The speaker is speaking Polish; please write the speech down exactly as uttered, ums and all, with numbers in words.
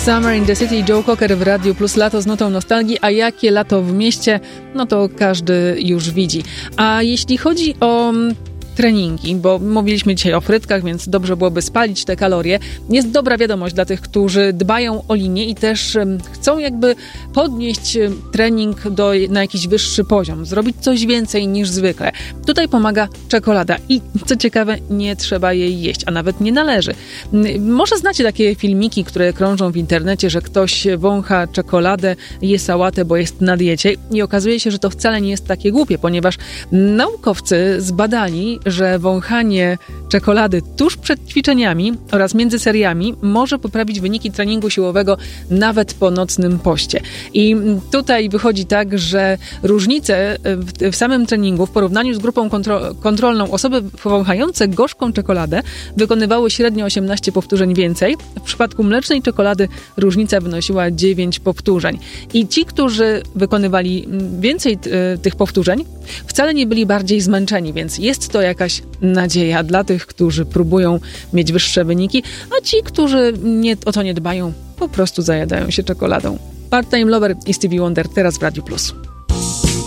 Summer in the City, Joe Cocker w Radiu Plus, lato z nutą nostalgii, a jakie lato w mieście, no to każdy już widzi. A jeśli chodzi o treningi, bo mówiliśmy dzisiaj o frytkach, więc dobrze byłoby spalić te kalorie. Jest dobra wiadomość dla tych, którzy dbają o linię i też chcą jakby podnieść trening do, na jakiś wyższy poziom, zrobić coś więcej niż zwykle. Tutaj pomaga czekolada i co ciekawe, nie trzeba jej jeść, a nawet nie należy. Może znacie takie filmiki, które krążą w internecie, że ktoś wącha czekoladę, je sałatę, bo jest na diecie i okazuje się, że to wcale nie jest takie głupie, ponieważ naukowcy zbadali, że wąchanie czekolady tuż przed ćwiczeniami oraz między seriami może poprawić wyniki treningu siłowego nawet po nocnym poście. I tutaj wychodzi tak, że różnice w, w samym treningu w porównaniu z grupą kontro, kontrolną osoby wąchające gorzką czekoladę wykonywały średnio osiemnaście powtórzeń więcej. W przypadku mlecznej czekolady różnica wynosiła dziewięć powtórzeń. I ci, którzy wykonywali więcej t, tych powtórzeń, wcale nie byli bardziej zmęczeni, więc jest to jakaś nadzieja dla tych, którzy próbują mieć wyższe wyniki, a ci, którzy nie, o to nie dbają, po prostu zajadają się czekoladą. Part-Time Lover i Stevie Wonder teraz w Radiu Plus.